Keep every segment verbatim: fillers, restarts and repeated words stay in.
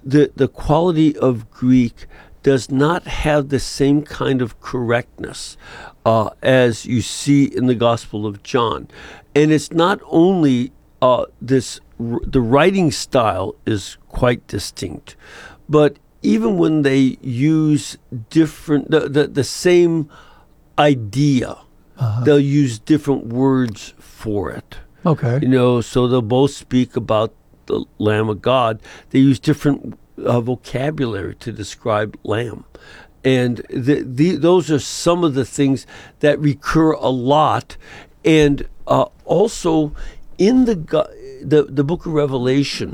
the the quality of Greek does not have the same kind of correctness uh, as you see in the Gospel of John. And it's not only uh, this, the writing style is quite distinct, but even when they use different, the, the, the same idea, uh-huh. they'll use different words for it. Okay. You know, so they'll both speak about the Lamb of God. They use different uh, vocabulary to describe lamb. And the, the, those are some of the things that recur a lot. And uh, also in the, the the book of Revelation,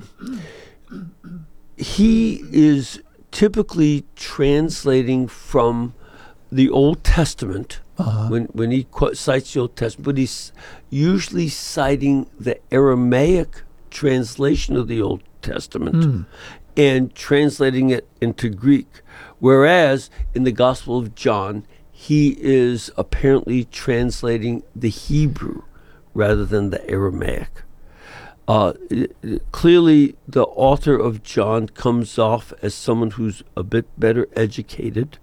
he is typically translating from the Old Testament. Uh-huh. When when he cites the Old Testament, but he's usually citing the Aramaic translation of the Old Testament mm. and translating it into Greek. Whereas in the Gospel of John, he is apparently translating the Hebrew rather than the Aramaic. Uh, it, it, clearly, the author of John comes off as someone who's a bit better educated,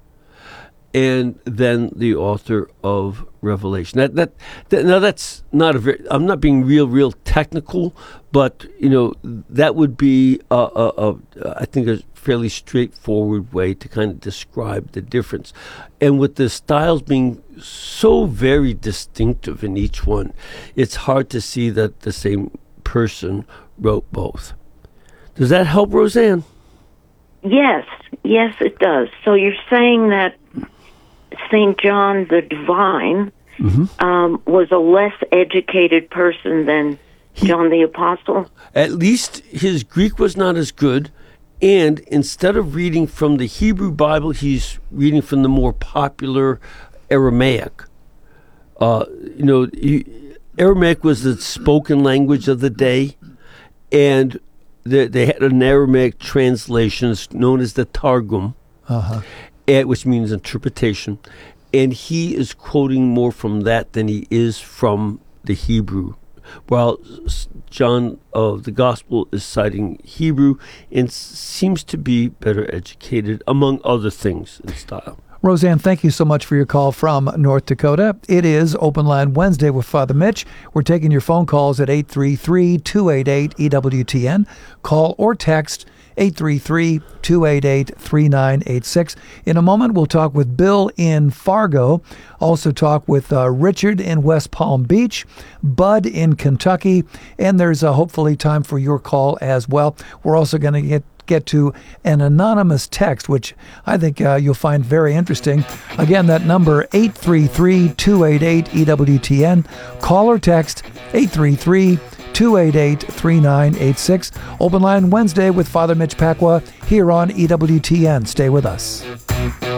and then the author of Revelation. That, that that now that's not a very. I'm not being real, real technical, but you know that would be a, a, a I think a fairly straightforward way to kind of describe the difference. And with the styles being so very distinctive in each one, it's hard to see that the same person wrote both. Does that help, Roseanne? Yes, yes, it does. So you're saying that Saint John the Divine mm-hmm. um, was a less educated person than he, John the Apostle? At least his Greek was not as good, and instead of reading from the Hebrew Bible, he's reading from the more popular Aramaic. Uh, you know, he, Aramaic was the spoken language of the day, and the, they had an Aramaic translation known as the Targum. Uh-huh. Which means interpretation, and he is quoting more from that than he is from the Hebrew, while John of the Gospel is citing Hebrew and seems to be better educated, among other things in style. Roseanne, thank you so much for your call from North Dakota. It is Open Line Wednesday with Father Mitch. We're taking your phone calls at eight three three, two eight eight, E W T N. Call or text eight three three, two eight eight, three nine eight six. In a moment, we'll talk with Bill in Fargo, also talk with uh, Richard in West Palm Beach, Bud in Kentucky, and there's uh, hopefully time for your call as well. We're also going to get get to an anonymous text, which I think uh, you'll find very interesting. Again, that number, eight three three, two eight eight, E W T N. Call or text eight three three, two eight eight, three nine eight six. Open Line Wednesday with Father Mitch Pacwa here on E W T N. Stay with us.